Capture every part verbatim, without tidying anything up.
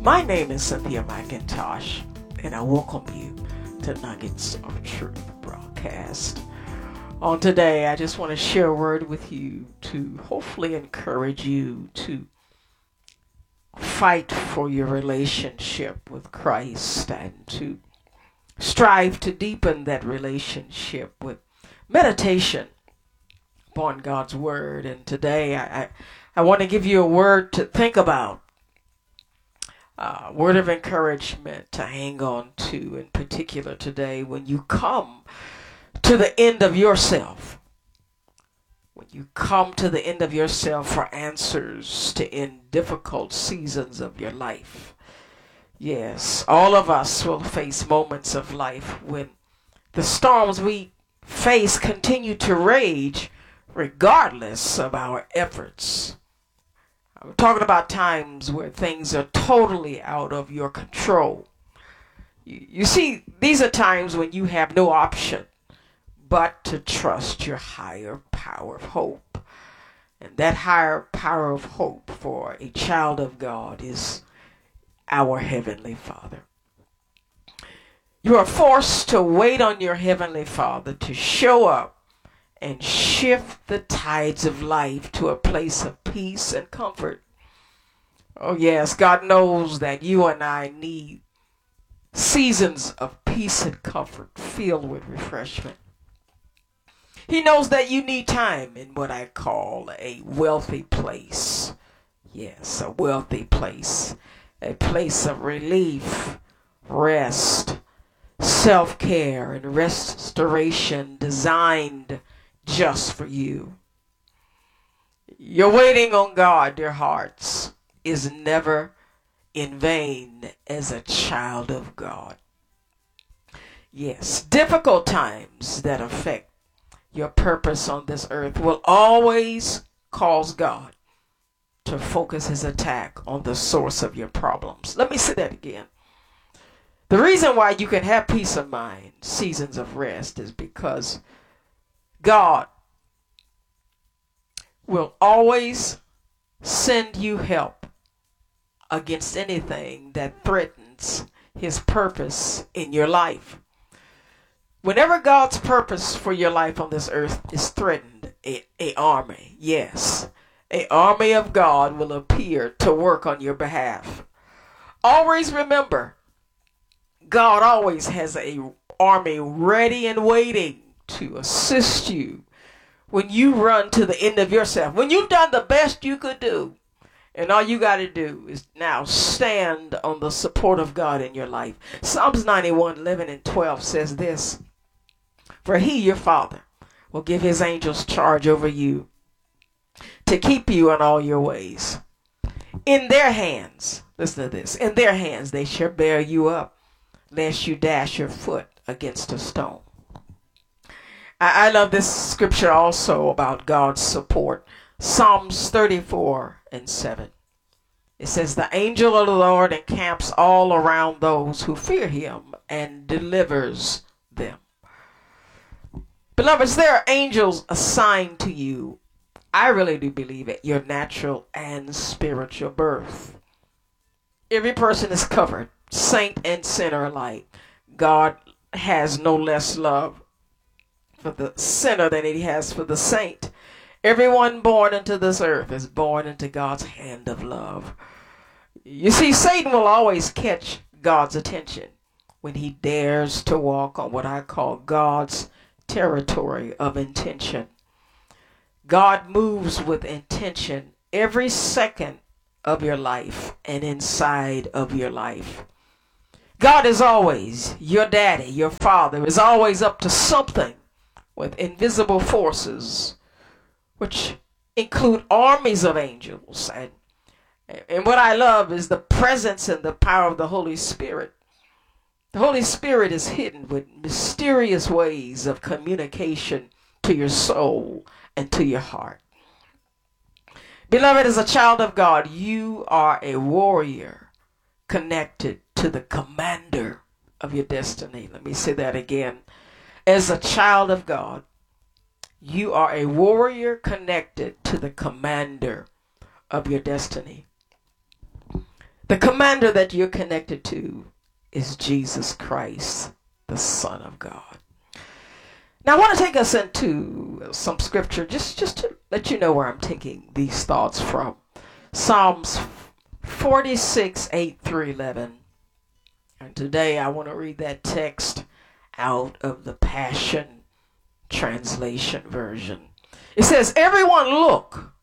My name is Cynthia McIntosh, and I welcome you to Nuggets of Truth broadcast. On today, I just want to share a word with you to hopefully encourage you to fight for your relationship with Christ and to strive to deepen that relationship with meditation upon God's word. And today, I, I, I want to give you a word to think about. Uh, word of encouragement to hang on to, in particular today, when you come to the end of yourself. When you come to the end of yourself for answers to end difficult seasons of your life. Yes, all of us will face moments of life when the storms we face continue to rage regardless of our efforts. I'm talking about times where things are totally out of your control. You, you see, these are times when you have no option but to trust your higher power of hope. And that higher power of hope for a child of God is our Heavenly Father. You are forced to wait on your Heavenly Father to show up and shift the tides of life to a place of peace and comfort. Oh yes, God knows that you and I need seasons of peace and comfort filled with refreshment. He knows that you need time in what I call a wealthy place. Yes, a wealthy place. A place of relief, rest, self-care, and restoration designed just for you. Your waiting on God, dear hearts, is never in vain as a child of God. Yes, difficult times that affect your purpose on this earth will always cause God to focus his attack on the source of your problems. Let me say that again. The reason why you can have peace of mind, seasons of rest, is because God will always send you help against anything that threatens his purpose in your life. Whenever God's purpose for your life on this earth is threatened, a, a army, yes, a army of God will appear to work on your behalf. Always remember, God always has an army ready and waiting to assist you when you run to the end of yourself. When you've done the best you could do, and all you got to do is now stand on the support of God in your life. Psalms ninety-one, eleven and twelve says this: For he, your Father, will give his angels charge over you to keep you in all your ways. In their hands, listen to this, in their hands they shall bear you up, lest you dash your foot against a stone. I, I love this scripture also about God's support. Psalms thirty-four and seven. It says, The angel of the Lord encamps all around those who fear him and delivers them. Beloveds, there are angels assigned to you. I really do believe it, your natural and spiritual birth. Every person is covered, saint and sinner alike. God has no less love for the sinner than he has for the saint. Everyone born into this earth is born into God's hand of love. You see, Satan will always catch God's attention when he dares to walk on what I call God's territory of intention. God moves with intention every second of your life and inside of your life. God is always your daddy, your father, is always up to something with invisible forces, which include armies of angels. And, and what I love is the presence and the power of the Holy Spirit. The Holy Spirit is hidden with mysterious ways of communication to your soul and to your heart. Beloved, as a child of God, you are a warrior connected to the commander of your destiny. Let me say that again. As a child of God, you are a warrior connected to the commander of your destiny. The commander that you're connected to is Jesus Christ, the Son of God. Now I want to take us into some scripture just, just to let you know where I'm taking these thoughts from. Psalms forty-six, eight through eleven. And today I want to read that text out of the Passion Translation version. It says, everyone look,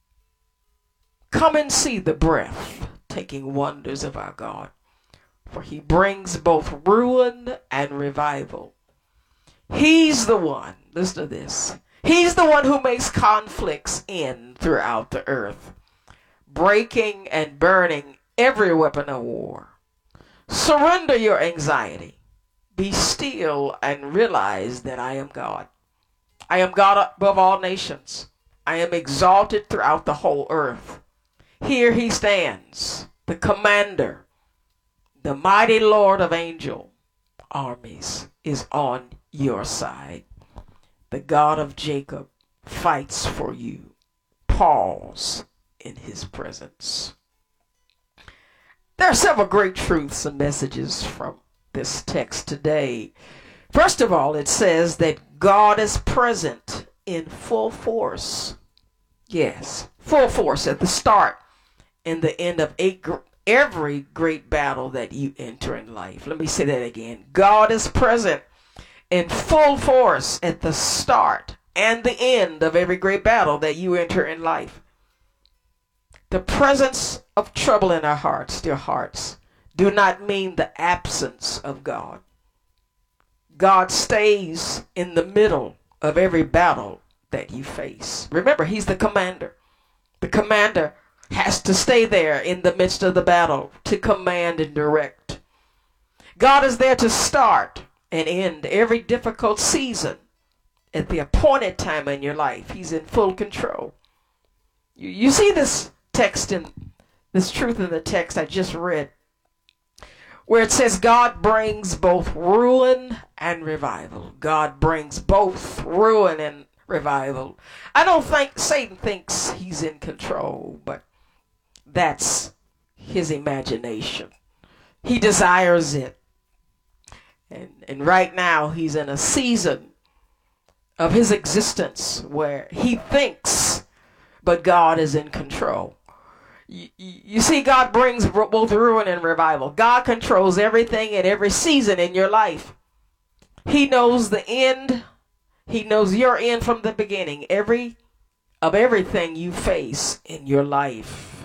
come and see the breathtaking wonders of our God, for he brings both ruin and revival. He's the one, listen to this, he's the one who makes conflicts end throughout the earth, breaking and burning every weapon of war. Surrender your anxiety. Be still and realize that I am God. I am God above all nations. I am exalted throughout the whole earth. Here he stands, the commander, the mighty Lord of angel armies is on your side. The God of Jacob fights for you. Pause in his presence. There are several great truths and messages from this text today. First of all, it says that God is present in full force. Yes, full force at the start and the end of every great battle that you enter in life. Let me say that again. God is present in full force at the start and the end of every great battle that you enter in life. The presence of trouble in our hearts, dear hearts, do not mean the absence of God. God stays in the middle of every battle that you face. Remember, he's the commander. The commander has to stay there in the midst of the battle to command and direct. God is there to start and end every difficult season at the appointed time in your life. He's in full control. You, you see this text in this truth in the text I just read, where it says God brings both ruin and revival. God brings both ruin and revival. I don't think Satan thinks he's in control, but that's his imagination. He desires it. And, and right now he's in a season of his existence where he thinks, but God is in control. You, you see, God brings both ruin and revival. God controls everything in every season in your life. He knows the end. He knows your end from the beginning. Every of everything you face in your life.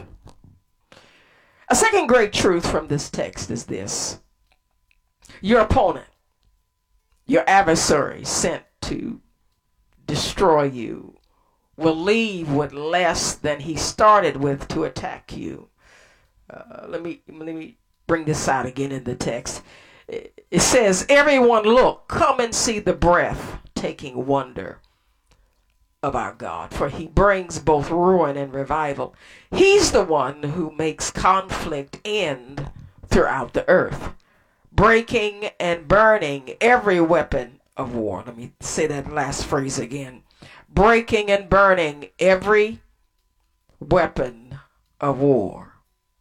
A second great truth from this text is this. Your opponent, your adversary sent to destroy you, will leave with less than he started with to attack you. Uh, let me let me bring this out again in the text. It, it says, everyone look, come and see the breathtaking wonder of our God, for he brings both ruin and revival. He's the one who makes conflict end throughout the earth, breaking and burning every weapon of war. Let me say that last phrase again. Breaking and burning every weapon of war.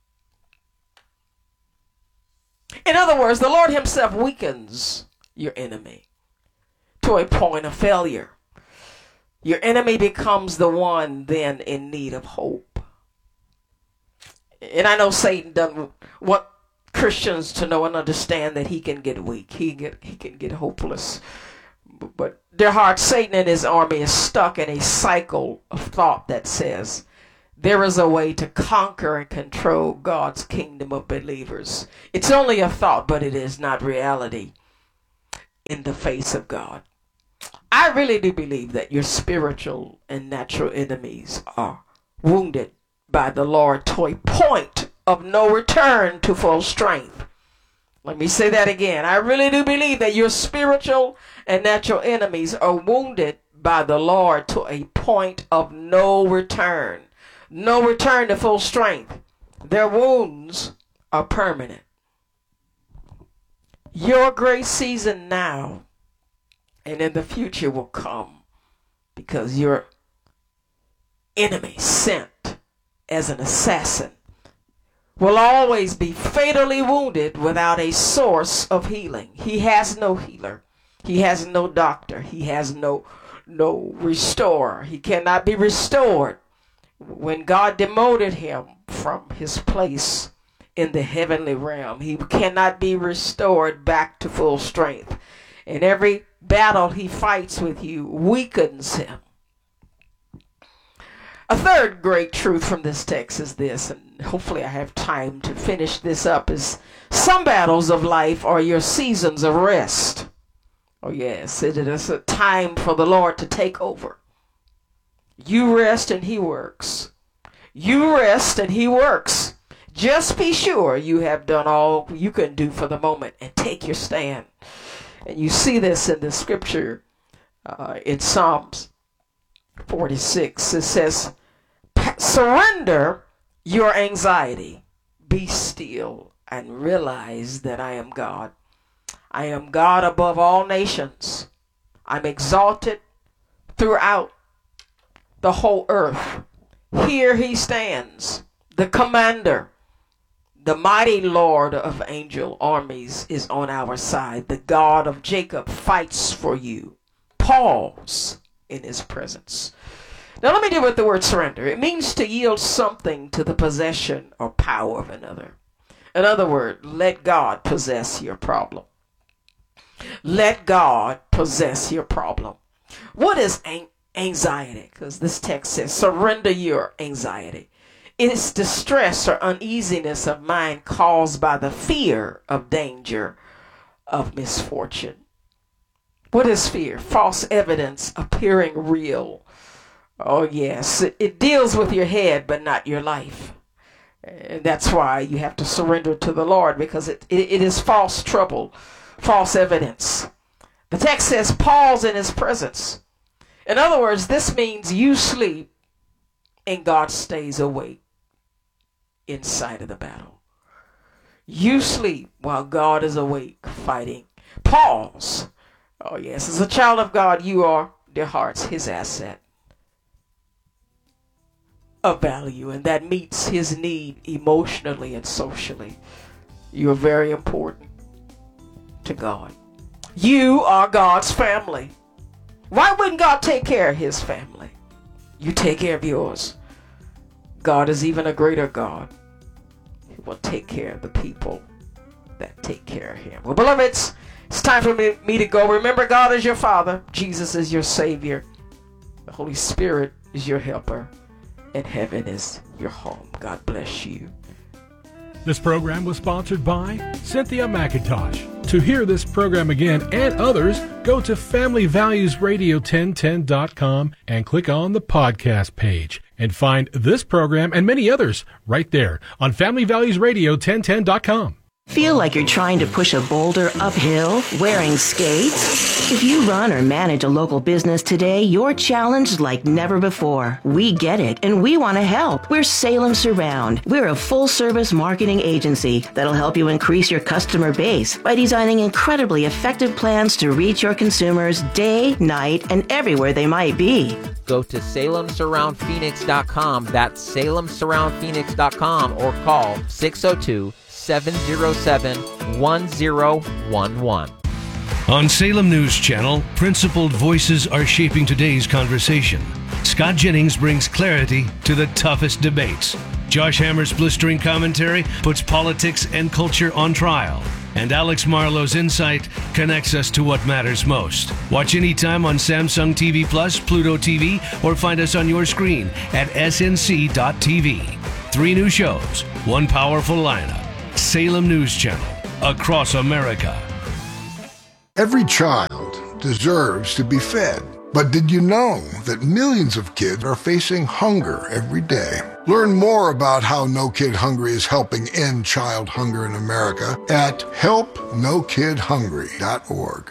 In other words, the Lord himself weakens your enemy to a point of failure. Your enemy becomes the one then in need of hope. And I know Satan doesn't want Christians to know and understand that he can get weak. He get he can get hopeless. But dear heart, Satan and his army is stuck in a cycle of thought that says there is a way to conquer and control God's kingdom of believers. It's only a thought, but it is not reality in the face of God. I really do believe that your spiritual and natural enemies are wounded by the Lord to a point of no return to full strength. Let me say that again. I really do believe that your spiritual and natural enemies are wounded by the Lord to a point of no return. No return to full strength. Their wounds are permanent. Your great season now and in the future will come because your enemy sent as an assassin will always be fatally wounded without a source of healing. He has no healer. He has no doctor. He has no no restorer. He cannot be restored. When God demoted him from his place in the heavenly realm, he cannot be restored back to full strength. And every battle he fights with you weakens him. A third great truth from this text is this, and hopefully I have time to finish this up, is some battles of life are your seasons of rest. Oh yes, it is a time for the Lord to take over. You rest and he works. You rest and he works. Just be sure you have done all you can do for the moment and take your stand. And you see this in the scripture uh, in Psalms forty-six. It says, surrender your anxiety. Be still and realize that I am God. I am God above all nations. I'm exalted throughout the whole earth. Here he stands, the commander. The mighty Lord of angel armies is on our side. The God of Jacob fights for you. Pause in his presence. Now let me deal with the word surrender. It means to yield something to the possession or power of another. In other words, let God possess your problem. Let God possess your problem. What is anxiety? Because this text says, surrender your anxiety. It is distress or uneasiness of mind caused by the fear of danger, of misfortune. What is fear? False evidence appearing real. Oh yes, it, it deals with your head but not your life. And that's why you have to surrender to the Lord, because it, it, it is false trouble, false evidence. The text says pause in his presence. In other words, this means you sleep and God stays awake inside of the battle. You sleep while God is awake fighting. Pause. Oh yes, as a child of God, you are, dear hearts, his asset of value, and that meets his need emotionally and socially. You are very important to God. You are God's family. Why wouldn't God take care of his family? You take care of yours. God is even a greater God. He will take care of the people that take care of him. Well, beloveds, it's time for me, me to go. Remember, God is your Father. Jesus is your Savior. The Holy Spirit is your helper. And heaven is your home. God bless you. This program was sponsored by Cynthia McIntosh. To hear this program again and others, go to family values radio ten ten dot com and click on the podcast page and find this program and many others right there on family values radio ten ten dot com. Feel like you're trying to push a boulder uphill wearing skates? If you run or manage a local business today, you're challenged like never before. We get it, and we want to help. We're Salem Surround. We're a full-service marketing agency that'll help you increase your customer base by designing incredibly effective plans to reach your consumers day, night, and everywhere they might be. Go to salem surround phoenix dot com. That's salem surround phoenix dot com, or call six oh two, seven oh seven, one oh one one. On Salem News Channel, principled voices are shaping today's conversation. Scott Jennings brings clarity to the toughest debates. Josh Hammer's blistering commentary puts politics and culture on trial. And Alex Marlowe's insight connects us to what matters most. Watch anytime on Samsung T V Plus, Pluto T V, or find us on your screen at S N C dot T V. Three new shows, one powerful lineup. Salem News Channel, across America. Every child deserves to be fed. But did you know that millions of kids are facing hunger every day? Learn more about how No Kid Hungry is helping end child hunger in America at help no kid hungry dot org.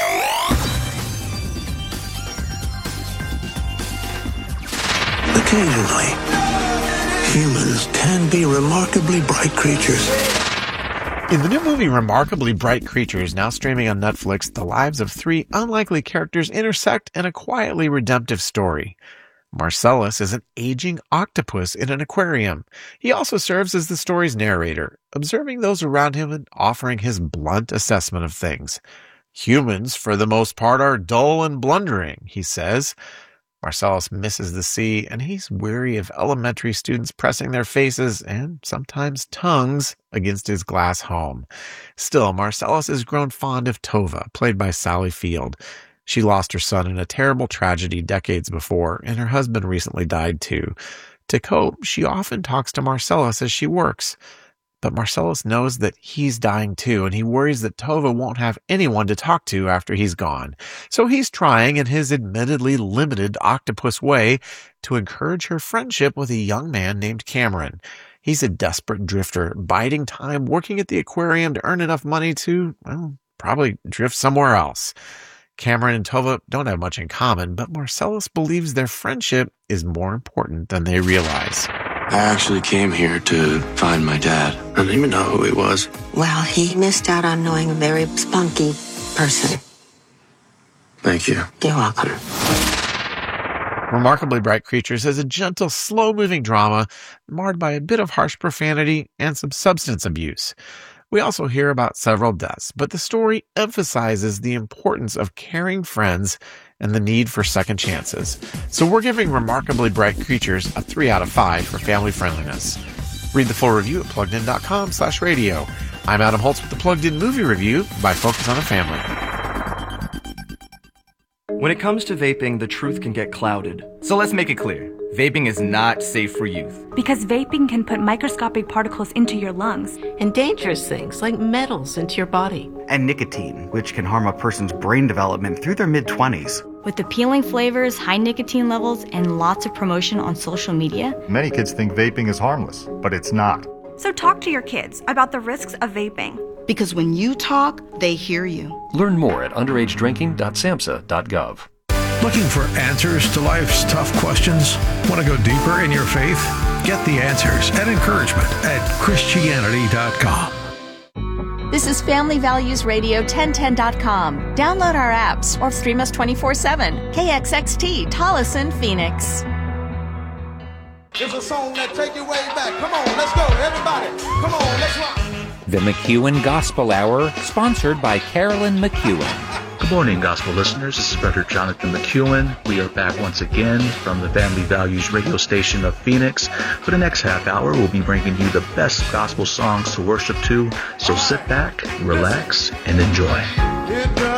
Occasionally, humans can be remarkably bright creatures. In the new movie Remarkably Bright Creatures, now streaming on Netflix, the lives of three unlikely characters intersect in a quietly redemptive story. Marcellus is an aging octopus in an aquarium. He also serves as the story's narrator, observing those around him and offering his blunt assessment of things. Humans, for the most part, are dull and blundering, he says. Marcellus misses the sea, and he's weary of elementary students pressing their faces and sometimes tongues against his glass home. Still, Marcellus has grown fond of Tova, played by Sally Field. She lost her son in a terrible tragedy decades before, and her husband recently died too. To cope, she often talks to Marcellus as she works. But Marcellus knows that he's dying too, and he worries that Tova won't have anyone to talk to after he's gone. So he's trying, in his admittedly limited octopus way, to encourage her friendship with a young man named Cameron. He's a desperate drifter, biding time, working at the aquarium to earn enough money to, well, probably drift somewhere else. Cameron and Tova don't have much in common, but Marcellus believes their friendship is more important than they realize. I actually came here to find my dad. I didn't even know who he was. Well, he missed out on knowing a very spunky person. Thank you. You're welcome. Remarkably Bright Creatures is a gentle, slow-moving drama marred by a bit of harsh profanity and some substance abuse. We also hear about several deaths, but the story emphasizes the importance of caring friends and the need for second chances. So we're giving Remarkably Bright Creatures a three out of five for family friendliness. Read the full review at pluggedin.com slash radio. I'm Adam Holtz with the Plugged In Movie Review by Focus on the Family. When it comes to vaping, the truth can get clouded. So let's make it clear. Vaping is not safe for youth. Because vaping can put microscopic particles into your lungs. And dangerous things like metals into your body. And nicotine, which can harm a person's brain development through their mid-twenties. With appealing flavors, high nicotine levels, and lots of promotion on social media. Many kids think vaping is harmless, but it's not. So talk to your kids about the risks of vaping. Because when you talk, they hear you. Learn more at underage drinking dot samhsa dot gov. Looking for answers to life's tough questions? Want to go deeper in your faith? Get the answers and encouragement at Christianity dot com. This is Family Values Radio ten ten dot com. Download our apps or stream us twenty-four seven. K X X T, Tolleson, Phoenix. It's a song that take you way back. Come on, let's go, everybody. Come on, let's rock. The McEwen Gospel Hour, sponsored by Carolyn McEwen. Good morning, gospel listeners. This is Brother Jonathan McEwen. We are back once again from the Family Values radio station of Phoenix. For the next half hour, we'll be bringing you the best gospel songs to worship to. So sit back, relax, and enjoy.